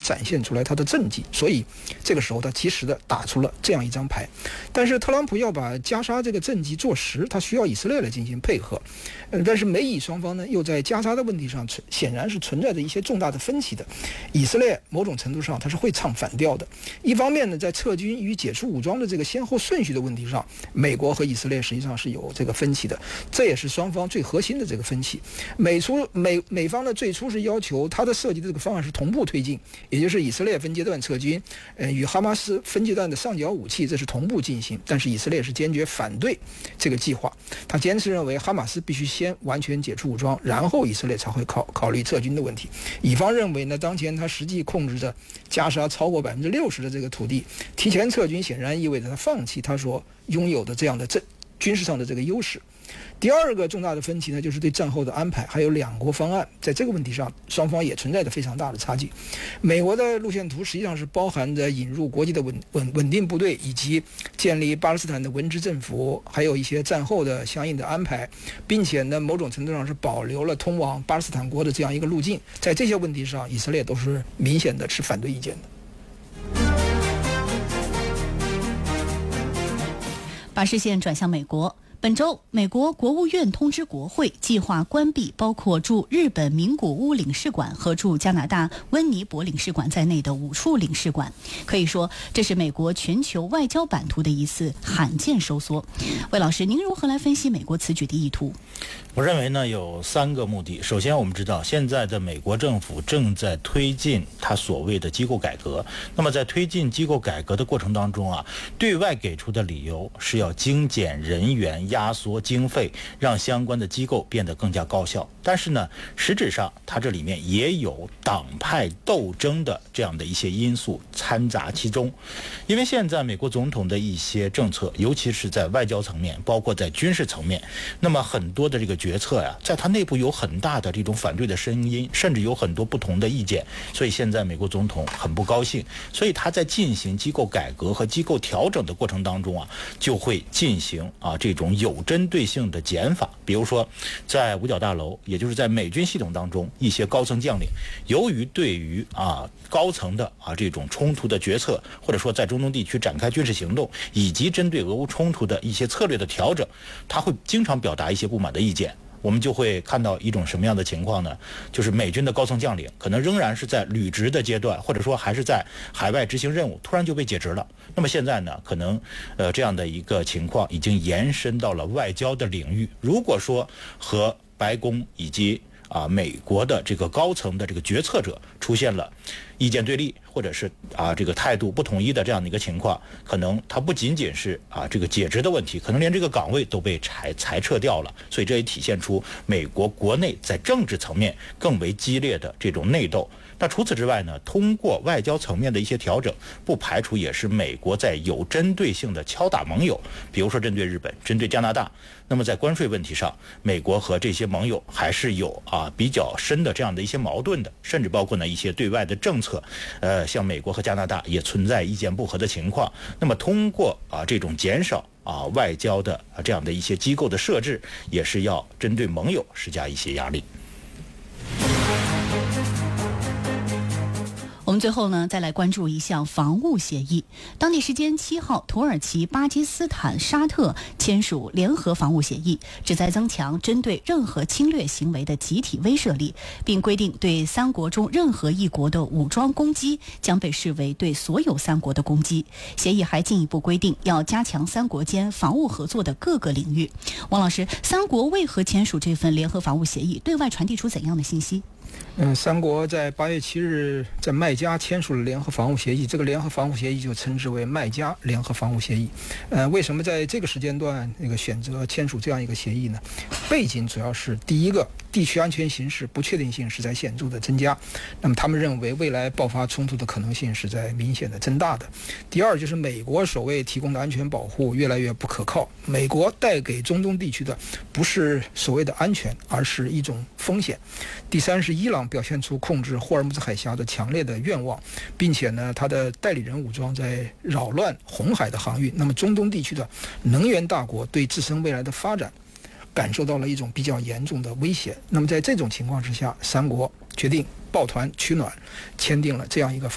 展现出来他的政绩，所以这个时候他及时的打出了这样一张牌。但是特朗普要把加沙这个政绩做实，他需要以色列来进行配合。但是美以双方呢，又在加沙的问题上显然是存在着一些重大的分歧的。以色列某种程度上它是会唱反调的。一方面呢，在撤军与解除武装的这个先后顺序的问题上，美国和以色列实际上是有这个分歧的，这也是双方最核心的这个分歧。美方呢最初是要求他的设计的这个方案是同步推进，也就是以色列分阶段撤军，与哈马斯分阶段的上缴武器，这是同步进行。但是以色列是坚决反对这个计划，他坚持认为哈马斯必须先完全解除武装，然后以色列才会考虑撤军的问题。以方认为呢，当前他实际控制着加沙超过60%的这个土地，提前撤军显然意味着他放弃他所拥有的这样的军事上的这个优势。第二个重大的分歧呢，就是对战后的安排，还有两国方案，在这个问题上，双方也存在着非常大的差距。美国的路线图实际上是包含着引入国际的稳定部队，以及建立巴勒斯坦的文职政府，还有一些战后的相应的安排，并且呢，某种程度上是保留了通往巴勒斯坦国的这样一个路径。在这些问题上，以色列都是明显的持反对意见的。 把视线转向美国。本周，美国国务院通知国会，计划关闭包括驻日本名古屋领事馆和驻加拿大温尼伯领事馆在内的5处领事馆。可以说，这是美国全球外交版图的一次罕见收缩。魏老师，您如何来分析美国此举的意图？ 我认为呢，有3个目的。首先，我们知道现在的美国政府正在推进它所谓的机构改革。那么在推进机构改革的过程当中啊，对外给出的理由是要精简人员、压缩经费，让相关的机构变得更加高效。但是呢，实质上它这里面也有党派斗争的这样的一些因素掺杂其中。因为现在美国总统的一些政策，尤其是在外交层面，包括在军事层面，那么很多的这个决策呀，在它内部有很大的这种反对的声音，甚至有很多不同的意见。所以现在美国总统很不高兴，所以他在进行机构改革和机构调整的过程当中啊，就会进行这种有针对性的减法。比如说在五角大楼，也就是在美军系统当中，一些高层将领由于对于高层的这种冲突的决策，或者说在中东地区展开军事行动，以及针对俄乌冲突的一些策略的调整，他会经常表达一些不满的意见。我们就会看到一种什么样的情况呢？就是美军的高层将领可能仍然是在履职的阶段，或者说还是在海外执行任务，突然就被解职了。那么现在呢，可能这样的一个情况已经延伸到了外交的领域。如果说和白宫以及美国的这个高层的这个决策者出现了意见对立，或者是这个态度不统一的这样的一个情况，可能它不仅仅是这个解职的问题，可能连这个岗位都被裁撤掉了。所以这也体现出美国国内在政治层面更为激烈的这种内斗。那除此之外呢，通过外交层面的一些调整，不排除也是美国在有针对性的敲打盟友，比如说针对日本、针对加拿大。那么在关税问题上，美国和这些盟友还是有比较深的这样的一些矛盾的，甚至包括呢一些对外的政策，像美国和加拿大也存在意见不合的情况。那么通过这种减少外交的这样的一些机构的设置，也是要针对盟友施加一些压力。 我们最后呢，再来关注一项防务协议。当地时间7号，土耳其、巴基斯坦、沙特签署联合防务协议，旨在增强针对任何侵略行为的集体威慑力，并规定对3国中任何一国的武装攻击将被视为对所有3国的攻击。协议还进一步规定要加强3国间防务合作的各个领域。王老师，3国为何签署这份联合防务协议？对外传递出怎样的信息 ？3国在8月7日在麦加签署了联合防务协议，这个联合防务协议就称之为麦加联合防务协议。为什么在这个时间段选择签署这样一个协议呢？背景主要是第一个，地区安全形势不确定性是在显著的增加，那么他们认为未来爆发冲突的可能性是在明显的增大的。第二就是美国所谓提供的安全保护越来越不可靠，美国带给中东地区的不是所谓的安全，而是一种风险。第三是伊朗表现出控制霍尔木兹海峡的强烈的愿望，并且呢，他的代理人武装在扰乱红海的航运。那么中东地区的能源大国对自身未来的发展感受到了一种比较严重的威胁。那么在这种情况之下，3国决定抱团取暖，签订了这样一个